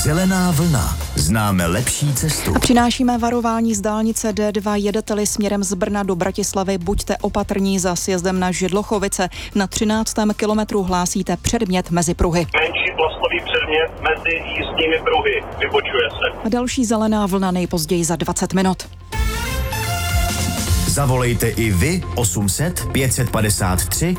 Zelená vlna. Známe lepší cestu. A přinášíme varování z dálnice D2. Jedete-li směrem z Brna do Bratislavy, buďte opatrní za sjezdem na Židlochovice. Na 13. kilometru hlásíte předmět mezi pruhy. Menší plastový předmět mezi jízdními pruhy. Vybočuje se. A další zelená vlna nejpozději za 20 minut. Zavolejte i vy 800 553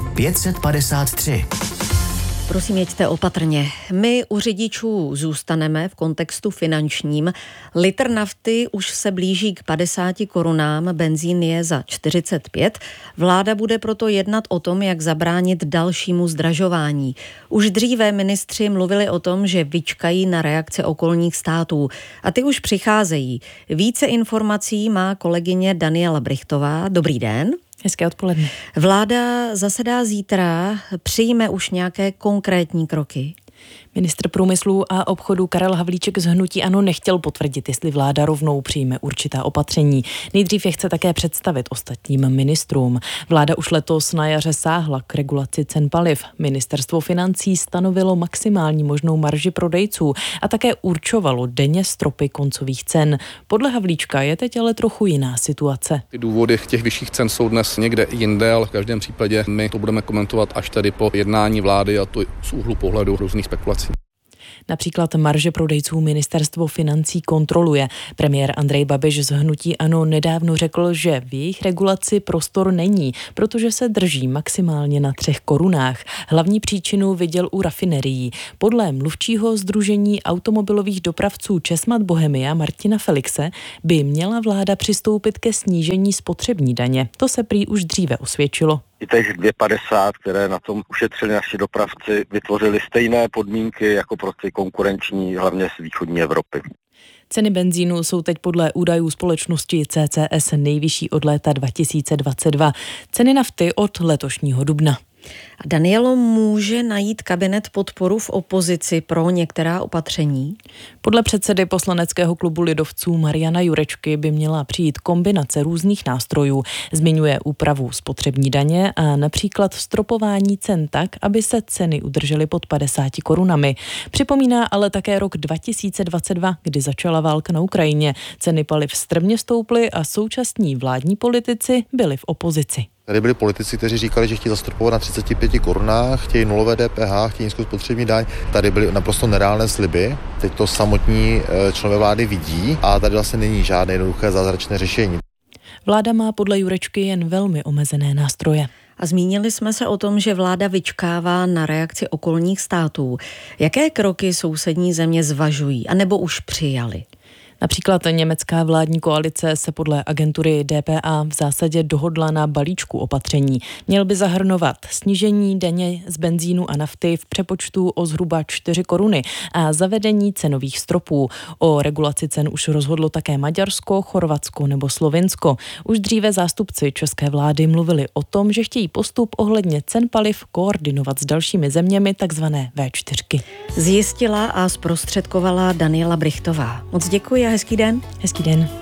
553. Prosím, jeďte opatrně. My u řidičů zůstaneme v kontextu finančním. Litr nafty už se blíží k 50 korunám, benzín je za 45. Vláda bude proto jednat o tom, jak zabránit dalšímu zdražování. Už dříve ministři mluvili o tom, že vyčkají na reakce okolních států. A ty už přicházejí. Více informací má kolegyně Daniela Brichtová. Dobrý den. Hezké odpoledne. Vláda zasedá zítra, přijme už nějaké konkrétní kroky? Ministr průmyslu a obchodu Karel Havlíček z hnutí ANO nechtěl potvrdit, jestli vláda rovnou přijme určitá opatření. Nejdřív je chce také představit ostatním ministrům. Vláda už letos na jaře sáhla k regulaci cen paliv. Ministerstvo financí stanovilo maximální možnou marži prodejců a také určovalo denně stropy koncových cen. Podle Havlíčka je teď ale trochu jiná situace. Ty důvody těch vyšších cen jsou dnes někde jinde, ale v každém případě my to budeme komentovat až tady po jednání vlády, a to z úhlu pohledu různých spekulací. Například marže prodejců ministerstvo financí kontroluje. Premiér Andrej Babiš z hnutí ANO nedávno řekl, že v jejich regulaci prostor není, protože se drží maximálně na 3 korunách. Hlavní příčinu viděl u rafinerií. Podle mluvčího sdružení automobilových dopravců Česmat Bohemia Martina Felixe by měla vláda přistoupit ke snížení spotřební daně. To se prý už dříve osvědčilo. I těch 2,50, které na tom ušetřili naši dopravci, vytvořili stejné podmínky jako prostě konkurenční, hlavně z východní Evropy. Ceny benzínu jsou teď podle údajů společnosti CCS nejvyšší od léta 2022. Ceny nafty od letošního dubna. A Danielo, může najít kabinet podporu v opozici pro některá opatření? Podle předsedy poslaneckého klubu lidovců Mariana Jurečky by měla přijít kombinace různých nástrojů. Zmiňuje úpravu spotřební daně a například stropování cen tak, aby se ceny udržely pod 50 korunami. Připomíná ale také rok 2022, kdy začala válka na Ukrajině. Ceny paliv strmě stouply a současní vládní politici byli v opozici. Tady byli politici, kteří říkali, že chtějí zastropovat na 35 korunách, chtějí nulové DPH, chtějí nízkou spotřební daň. Tady byly naprosto nereálné sliby. Teď to samotní členové vlády vidí a tady vlastně není žádné jednoduché zázračné řešení. Vláda má podle Jurečky jen velmi omezené nástroje. A zmínili jsme se o tom, že vláda vyčkává na reakci okolních států. Jaké kroky sousední země zvažují, anebo už přijali? Například německá vládní koalice se podle agentury DPA v zásadě dohodla na balíčku opatření. Měl by zahrnovat snížení daně z benzínu a nafty v přepočtu o zhruba 4 koruny a zavedení cenových stropů. O regulaci cen už rozhodlo také Maďarsko, Chorvatsko nebo Slovinsko. Už dříve zástupci české vlády mluvili o tom, že chtějí postup ohledně cen paliv koordinovat s dalšími zeměmi, takzvané V4. Zjistila a zprostředkovala Daniela Brichtová. Moc děkuji a hezký den. Hezký den.